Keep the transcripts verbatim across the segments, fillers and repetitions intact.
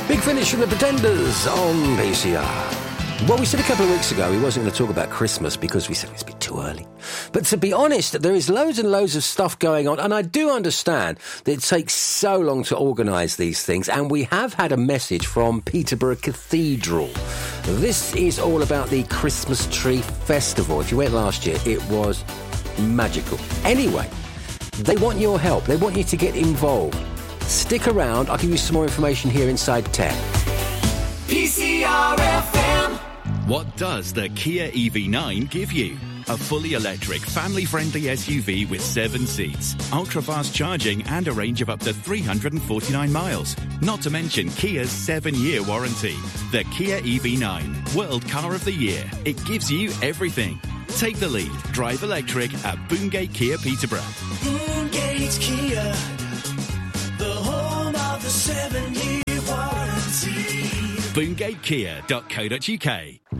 Big Finish from the Pretenders on P C R. Well, we said a couple of weeks ago we wasn't going to talk about Christmas because we said it's a bit too early. But to be honest, there is loads and loads of stuff going on, and I do understand that it takes so long to organise these things, and we have had a message from Peterborough Cathedral. This is all about the Christmas Tree Festival. If you went last year, it was magical. Anyway, they want your help. They want you to get involved. Stick around. I'll give you some more information here inside ten. P C R F M. What does the Kia E V nine give you? A fully electric, family-friendly S U V with seven seats, ultra-fast charging and a range of up to three hundred forty-nine miles. Not to mention Kia's seven-year warranty. The Kia E V nine, World Car of the Year. It gives you everything. Take the lead. Drive electric at Boongate Kia Peterborough. Boongate Kia, the home of the seven-year warranty. boongate kia dot co dot uk.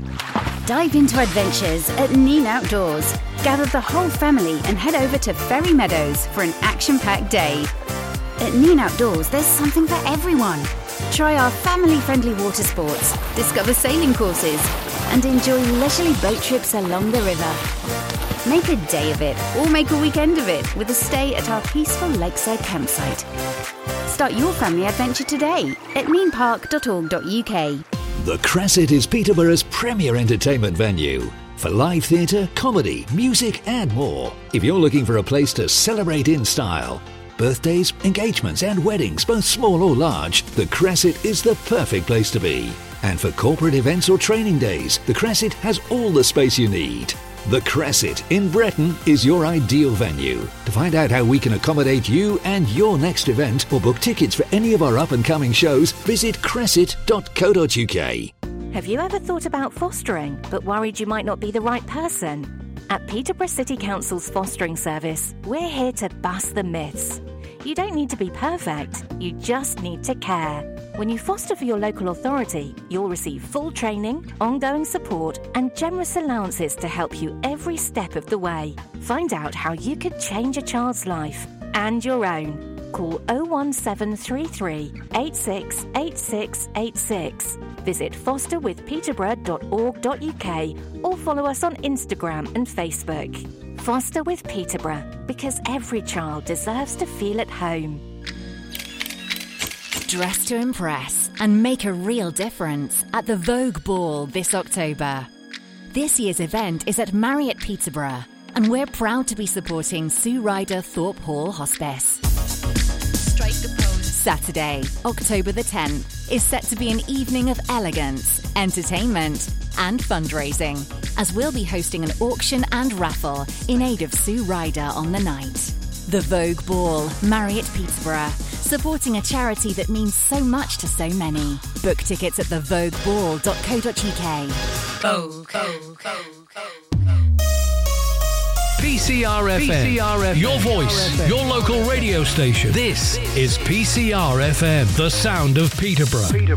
Dive into adventures at Neen Outdoors. Gather the whole family and head over to Ferry Meadows for an action-packed day. At Neen Outdoors, there's something for everyone. Try our family-friendly water sports, discover sailing courses, and enjoy leisurely boat trips along the river. Make a day of it, or make a weekend of it with a stay at our peaceful lakeside campsite. Start your family adventure today at neen park dot org dot uk. The Crescent is Peterborough's premier entertainment venue for live theatre, comedy, music and more. If you're looking for a place to celebrate in style, birthdays, engagements and weddings, both small or large, the Crescent is the perfect place to be. And for corporate events or training days, the Crescent has all the space you need. The Crescent in Breton is your ideal venue. To find out how we can accommodate you and your next event or book tickets for any of our up-and-coming shows, visit crescent dot co dot uk. Have you ever thought about fostering but worried you might not be the right person? At Peterborough City Council's fostering service, we're here to bust the myths. You don't need to be perfect, you just need to care. When you foster for your local authority, you'll receive full training, ongoing support and generous allowances to help you every step of the way. Find out how you could change a child's life and your own. Call oh one seven three three, eight six eight six eight six. Visit foster with peterborough dot org dot uk or follow us on Instagram and Facebook. Foster with Peterborough, because every child deserves to feel at home. Dress to impress and make a real difference at the Vogue Ball this October. This year's event is at Marriott Peterborough, and we're proud to be supporting Sue Ryder Thorpe Hall Hospice. Strike the pose. Saturday, October the tenth, is set to be an evening of elegance, entertainment, and fundraising, as we'll be hosting an auction and raffle in aid of Sue Ryder on the night. The Vogue Ball, Marriott Peterborough, supporting a charity that means so much to so many. Book tickets at the vogue ball dot co dot uk. Vogue, Vogue, Vogue. P C R F M, P C R F M, your voice, your local radio station. This is P C R F M, the sound of Peterborough. Peterborough.